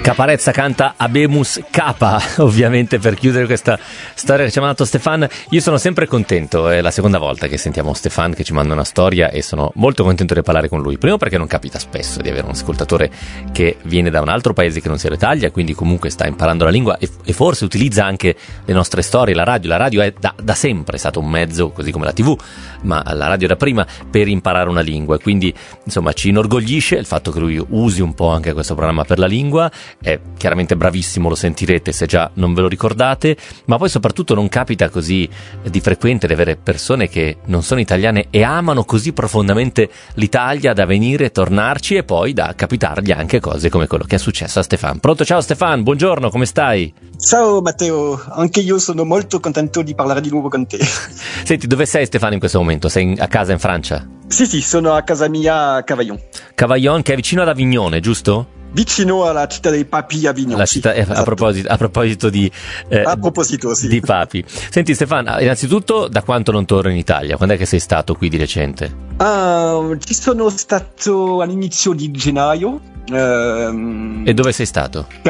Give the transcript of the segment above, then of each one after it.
Caparezza canta Habemus Capa, ovviamente, per chiudere questa storia che ci ha mandato Stefan. Io sono sempre contento, è la seconda volta che sentiamo Stefan che ci manda una storia e sono molto contento di parlare con lui. Primo perché non capita spesso di avere un ascoltatore che viene da un altro paese che non sia l'Italia, quindi comunque sta imparando la lingua e forse utilizza anche le nostre storie, la radio. La radio è da sempre stato un mezzo, così come la TV, ma la radio da prima, per imparare una lingua, e quindi insomma ci inorgoglisce il fatto che lui usi un po' anche questo programma per la lingua. È chiaramente bravissimo, lo sentirete se già non ve lo ricordate, ma poi soprattutto non capita così di frequente di avere persone che non sono italiane e amano così profondamente l'Italia da venire e tornarci, e poi da capitargli anche cose come quello che è successo a Stefan. Pronto? Ciao Stefan, buongiorno, come stai? Ciao Matteo, anche io sono molto contento di parlare di nuovo con te. Senti, dove sei Stefano in questo momento? Sei a casa in Francia? Sì, sono a casa mia a Cavaillon. Cavaillon, che è vicino ad Avignone, giusto? Vicino alla città dei papi, Avignon. La città, sì, a proposito di sì. Di papi. Senti Stefano, innanzitutto da quanto non torno in Italia? Quando è che sei stato qui di recente? Ci sono stato all'inizio di gennaio. E dove sei stato? Per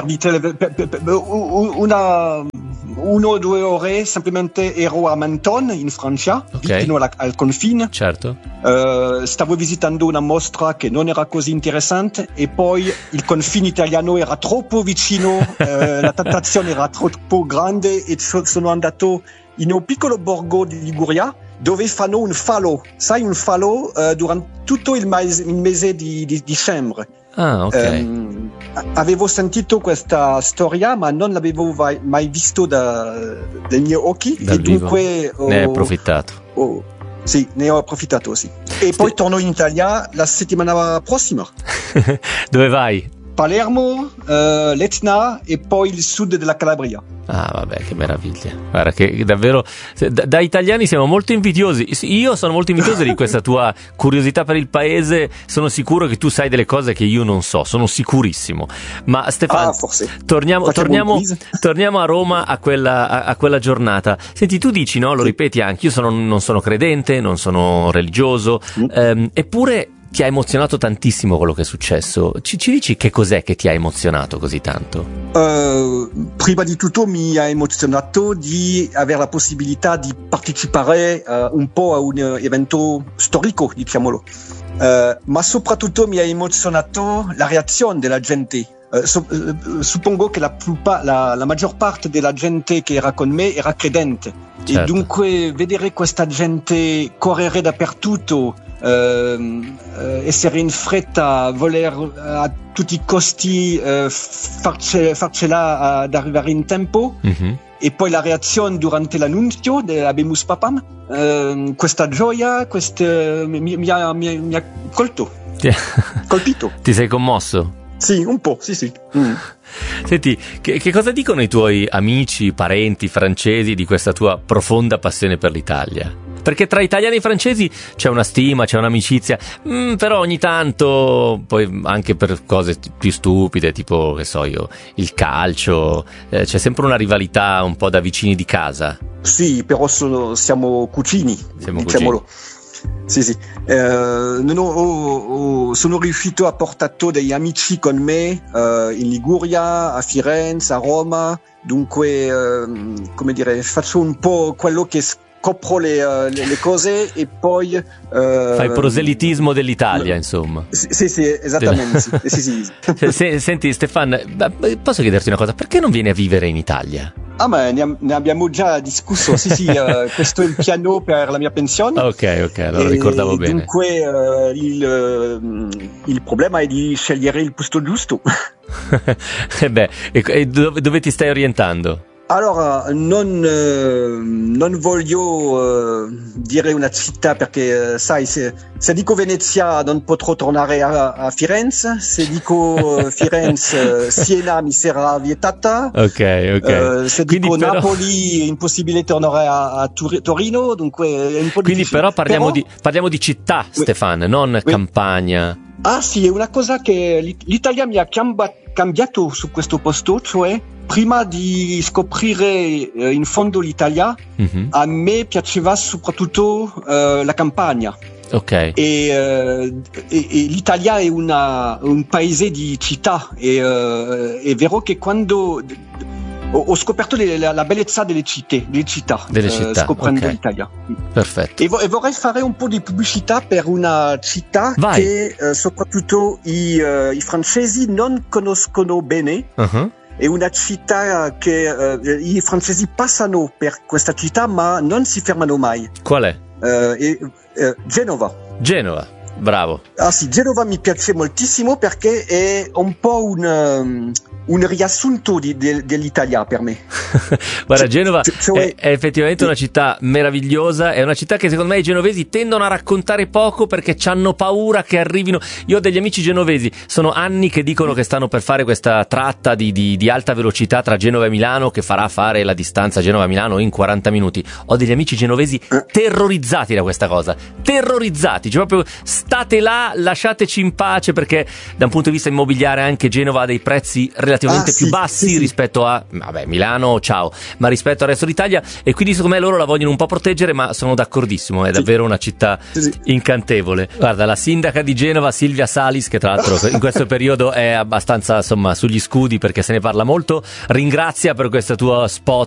1 o 2 ore semplicemente ero a Menton in Francia, okay, vicino al confine. Certo. Stavo visitando una mostra che non era così interessante e poi il confine italiano era troppo vicino, la tentazione era troppo grande e sono andato in un piccolo borgo di Liguria dove fanno un falò, sai, un falò durante tutto il mese di dicembre. Ah, ok. Avevo sentito questa storia, ma non l'avevo mai visto dai miei occhi, e dunque ne hai approfittato. Sì, ne ho approfittato, sì. E poi torno in Italia la settimana prossima. Dove vai? Palermo, l'Etna e poi il sud della Calabria. Ah, vabbè, che meraviglia. Guarda che davvero da italiani siamo molto invidiosi. Io sono molto invidioso di questa tua curiosità per il paese. Sono sicuro che tu sai delle cose che io non so, sono sicurissimo. Ma Stefano, forse. torniamo a Roma a quella giornata. Senti, tu dici, no, lo ripeti anche, io non sono credente, non sono religioso, eppure ti ha emozionato tantissimo quello che è successo. Ci dici che cos'è che ti ha emozionato così tanto? Prima di tutto mi ha emozionato di avere la possibilità di partecipare un po' a un evento storico, diciamolo. Ma soprattutto mi ha emozionato la reazione della gente. Suppongo che la maggior parte della gente che era con me era credente. Certo. E dunque vedere questa gente correre dappertutto, essere in fretta, voler a tutti i costi farcela ad arrivare in tempo, e poi la reazione durante l'annuncio dell'Habemus Papam, questa gioia mi ha colpito. Ti sei commosso? Sì, un po', sì. Senti, che cosa dicono i tuoi amici, parenti francesi di questa tua profonda passione per l'Italia? Perché tra italiani e francesi c'è una stima, c'è un'amicizia, però ogni tanto, poi anche per cose più stupide, tipo, che so io, il calcio, c'è sempre una rivalità un po' da vicini di casa. Sì, però siamo cugini, diciamolo. Sì. Sono riuscito a portare degli amici con me in Liguria, a Firenze, a Roma. Dunque, come dire, faccio un po' quello che scopro le cose e poi fai proselitismo dell'Italia, insomma. Sì, esattamente. Sì. Senti Stefan, posso chiederti una cosa? Perché non vieni a vivere in Italia? Ah, ma ne abbiamo già discusso. Sì, questo è il piano per la mia pensione. Ok, allora ricordavo bene. Dunque il problema è di scegliere il posto giusto. E dove ti stai orientando? Allora, non voglio dire una città perché, sai, se dico Venezia non potrò tornare a Firenze, se dico Firenze, Siena mi sarà vietata. Ok. Se dico quindi, Napoli è impossibile tornare a Torino, dunque è un po' quindi difficile. Però parliamo di città, oui. Stefan, non campagna. Ah sì, è una cosa che l'Italia mi ha cambiato su questo posto, cioè prima di scoprire in fondo l'Italia, a me piaceva soprattutto la campagna. E l'Italia è un paese di città, è vero che quando ho scoperto la bellezza delle città, scoprendo l'Italia. Perfetto. E vorrei fare un po' di pubblicità per una città che soprattutto i francesi non conoscono bene. È una città che i francesi passano per questa città ma non si fermano mai. Qual è? Genova. Genova, bravo. Ah sì, Genova mi piace moltissimo perché è un po' un riassunto dell'Italia per me. Guarda, Genova è effettivamente una città meravigliosa, è una città che secondo me i genovesi tendono a raccontare poco perché hanno paura che arrivino. Io ho degli amici genovesi, sono anni che dicono che stanno per fare questa tratta di alta velocità tra Genova e Milano che farà fare la distanza Genova-Milano in 40 minuti. Ho degli amici genovesi terrorizzati da questa cosa, terrorizzati, cioè proprio state là, lasciateci in pace, perché da un punto di vista immobiliare anche Genova ha dei prezzi relativamente più bassi rispetto a Milano, ciao, ma rispetto al resto d'Italia, e quindi secondo me loro la vogliono un po' proteggere, ma sono d'accordissimo, è davvero una città incantevole. Guarda, la sindaca di Genova, Silvia Salis, che tra l'altro in questo periodo è abbastanza sugli scudi perché se ne parla molto, ringrazia per questo tuo spot